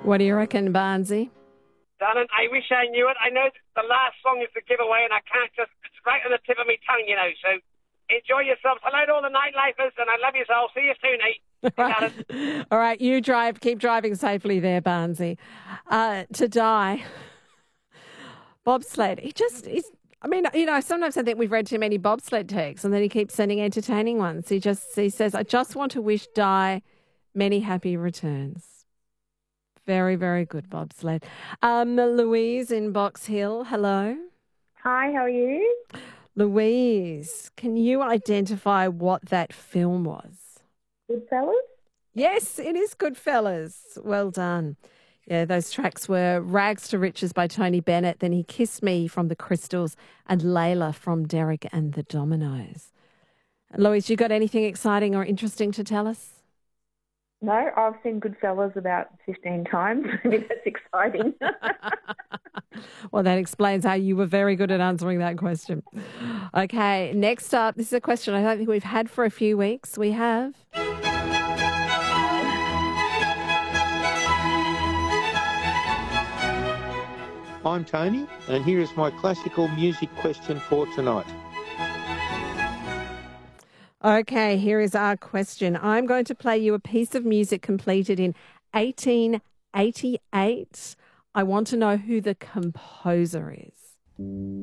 What do you reckon, Barnsey? Darling, I wish I knew it. I know the last song is the giveaway, and I can't just... It's right on the tip of my tongue, you know, so enjoy yourselves. Hello to all the nightlifers, and I love you all. See you soon, eh? All right, you drive. Keep driving safely there, Barnsey. To die. Bobsled. Sometimes I think we've read too many bobsled texts, and then he keeps sending entertaining ones. He says, I just want to wish Di many happy returns. Very, very good, bobsled. Louise in Box Hill, hello. Hi, how are you? Louise, can you identify what that film was? Goodfellas? Yes, it is Goodfellas. Well done. Yeah, those tracks were Rags to Riches by Tony Bennett, then He Kissed Me from the Crystals, and Layla from Derek and the Dominoes. Louise, you got anything exciting or interesting to tell us? No, I've seen Goodfellas about 15 times. Maybe that's exciting. Well, that explains how you were very good at answering that question. Okay, next up, this is a question I don't think we've had for a few weeks. We have... I'm Tony, and here is my classical music question for tonight. Okay, here is our question. I'm going to play you a piece of music completed in 1888. I want to know who the composer is.